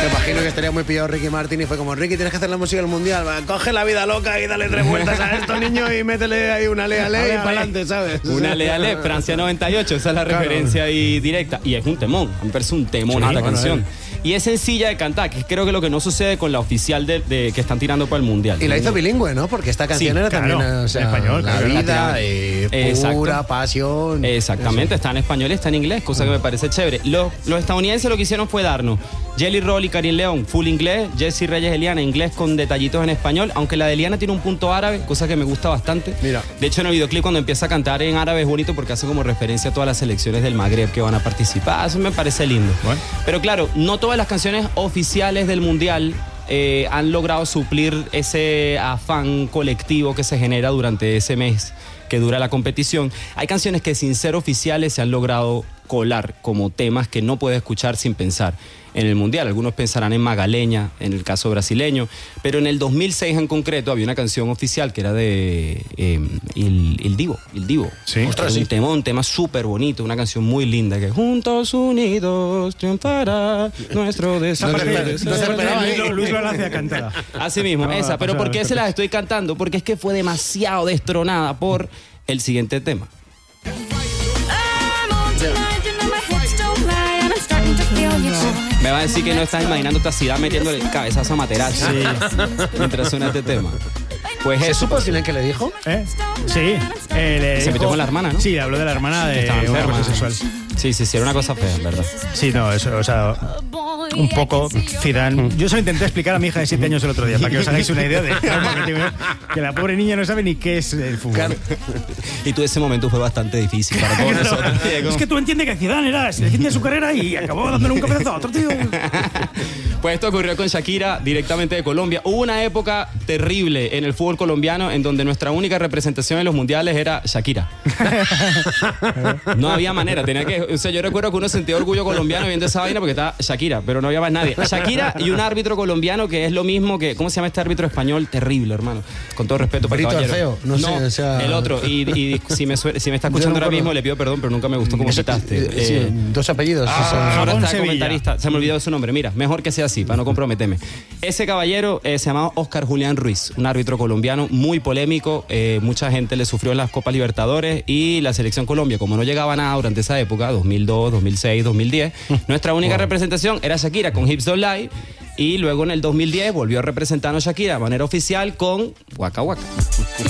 Me imagino que estaría muy pillado Ricky Martin y fue como, Ricky, tienes que hacer la música del mundial, va, coge la vida loca y dale 3 vueltas a esto, niño, y métele ahí una ale y para adelante, ¿sabes? Una ale, Francia 98, esa es la referencia ahí directa. Y es un temón, a mí me parece un temón esta canción. Y es sencilla de cantar, que creo que lo que no sucede con la oficial que están tirando para el mundial. Y la hizo bilingüe, ¿no? Porque esta canción era también, o sea, en español, la vida, pura pasión. Exactamente, está en español y está en inglés, cosa que me parece chévere. Los estadounidenses lo que hicieron fue darnos Jelly Roll y Karim León, full inglés, Jessie Reyes Eliana, inglés con detallitos en español, aunque la de Eliana tiene un punto árabe, cosa que me gusta bastante. Mira. De hecho, en el videoclip cuando empieza a cantar en árabe es bonito porque hace como referencia a todas las selecciones del Magreb que van a participar. Eso me parece lindo. Bueno. Pero claro, no todas las canciones oficiales del Mundial han logrado suplir ese afán colectivo que se genera durante ese mes que dura la competición. Hay canciones que sin ser oficiales se han logrado colar como temas que no puedes escuchar sin pensar en el Mundial. Algunos pensarán en Magaleña, en el caso brasileño, pero en el 2006 en concreto había una canción oficial que era de El Divo. Sí. Ostras, sí. Un tema súper bonito, una canción muy linda que juntos unidos triunfará nuestro deseo. Luis lo hace a cantar. Así mismo, esa. Pero ¿por qué se las estoy cantando? Porque es que fue demasiado destronada por el siguiente tema. Me va a decir que no estás imaginando esta ciudad metiéndole cabezazo a Materazzi mientras suena este tema. Pues ¿Se eso. supo al final que le dijo? Sí. Se metió con la hermana, ¿no? Sí, habló de la hermana de estaba una enferma. cosa sexual. Sí, era una cosa fea, en verdad. Sí, no, eso, o sea, un poco Zidane. Yo se lo intenté explicar a mi hija de 7 años el otro día, para que os hagáis una idea de que la pobre niña no sabe ni qué es el fútbol. Y tú ese momento fue bastante difícil para todos nosotros. Es que tú entiendes que Zidane era el fin de su carrera y acabó dándole un cabezazo a otro tío. Pues esto ocurrió con Shakira, directamente de Colombia. Hubo una época terrible en el fútbol colombiano en donde nuestra única representación en los mundiales era Shakira. No había manera, tenía que... O sea, yo recuerdo que uno sentía orgullo colombiano viendo esa vaina porque estaba Shakira, pero no había más nadie. Shakira y un árbitro colombiano que es lo mismo que... ¿Cómo se llama este árbitro español? Terrible, hermano. Con todo respeto para el caballero. Feo, no sé, o sea... el otro. Y si me está escuchando ahora mismo, le pido perdón, pero nunca me gustó cómo citaste. Sí, 2 apellidos. Ahora está comentarista. Se me olvidó su nombre. Mira, mejor que sea así, para no comprometerme. Ese caballero se llamaba Oscar Julián Ruiz, un árbitro colombiano muy polémico. Mucha gente le sufrió en las Copas Libertadores y la selección Colombia, como no llegaba a nada durante esa época, 2002, 2006, 2010, nuestra única representación era Shakira con Hips Don't Lie, y luego en el 2010 volvió a representarnos Shakira de manera oficial con Waka Waka.